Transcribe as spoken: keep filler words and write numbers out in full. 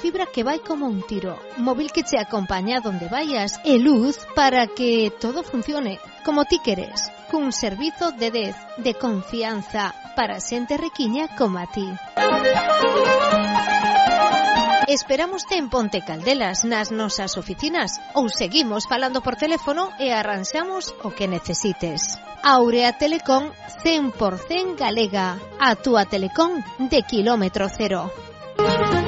fibra que vai como un tiro, móvil que te acompaña donde vayas e luz para que todo funcione como ti queres, cun servizo de dez de confianza para xente riquiña como a ti. Esperámoste en Ponte Caldelas, nas nosas oficinas, ou seguimos falando por teléfono e arranxamos o que necesites. Aurea Telecom cen por cen galega, a túa telecom de kilómetro cero.